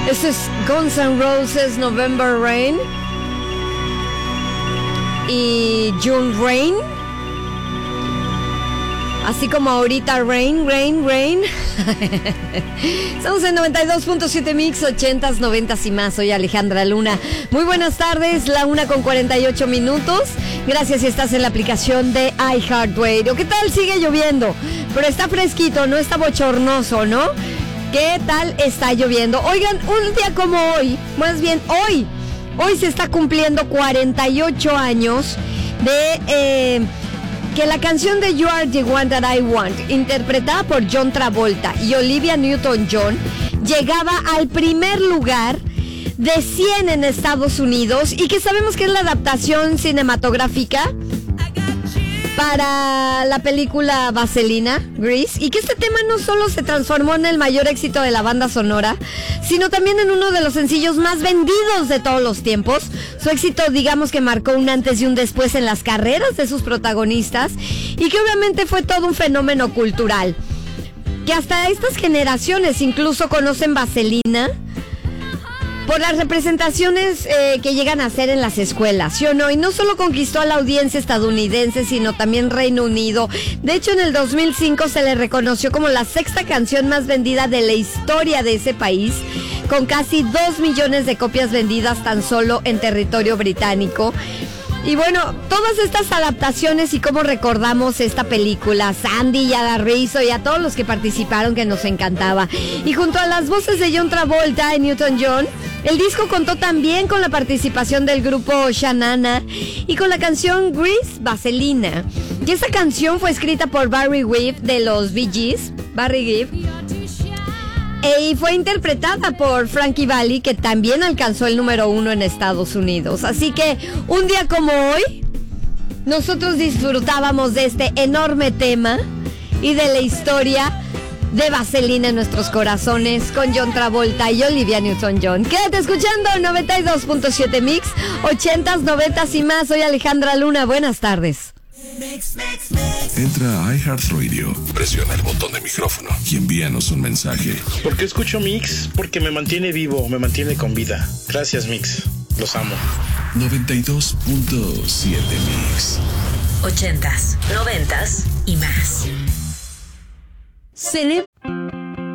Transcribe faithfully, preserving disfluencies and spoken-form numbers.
Esto es Guns N' Roses, November Rain y June Rain. Así como ahorita Rain, Rain, Rain. Estamos en noventa y dos punto siete Mix, ochentas, noventas y más. Soy Alejandra Luna. Muy buenas tardes, la una con cuarenta y ocho minutos. Gracias si estás en la aplicación de iHeartRadio. ¿Qué tal? Sigue lloviendo, pero está fresquito, no está bochornoso, ¿no? ¿Qué tal está lloviendo? Oigan, un día como hoy, más bien hoy, hoy se está cumpliendo cuarenta y ocho años de... Eh, que la canción de You Are the One That I Want, interpretada por John Travolta y Olivia Newton-John, llegaba al primer lugar de cien en Estados Unidos, y que sabemos que es la adaptación cinematográfica para la película Vaselina, Grease, y que este tema no solo se transformó en el mayor éxito de la banda sonora, sino también en uno de los sencillos más vendidos de todos los tiempos. Su éxito, digamos que marcó un antes y un después en las carreras de sus protagonistas, y que obviamente fue todo un fenómeno cultural, que hasta estas generaciones incluso conocen Vaselina por las representaciones eh, que llegan a hacer en las escuelas, ¿sí o no? Y no solo conquistó a la audiencia estadounidense, sino también Reino Unido. De hecho, en el dos mil cinco se le reconoció como la sexta canción más vendida de la historia de ese país, con casi dos millones de copias vendidas tan solo en territorio británico. Y bueno, todas estas adaptaciones y cómo recordamos esta película, Sandy y Ada Rizzo y a todos los que participaron, que nos encantaba. Y junto a las voces de John Travolta y Newton-John, el disco contó también con la participación del grupo Shanana y con la canción Grease, Vaselina. Y esa canción fue escrita por Barry Gibb de los Bee Gees, Barry Gibb, y fue interpretada por Frankie Valli, que también alcanzó el número uno en Estados Unidos. Así que un día como hoy, nosotros disfrutábamos de este enorme tema y de la historia de Vaselina en nuestros corazones, con John Travolta y Olivia Newton-John. Quédate escuchando noventa y dos punto siete Mix, ochentas, noventas y más. Soy Alejandra Luna, buenas tardes. Entra a iHeartRadio, presiona el botón de micrófono y envíanos un mensaje. ¿Por qué escucho Mix? Porque me mantiene vivo, me mantiene con vida. Gracias, Mix. Los amo. noventa y dos punto siete Mix. Ochentas, noventas y más. Celebra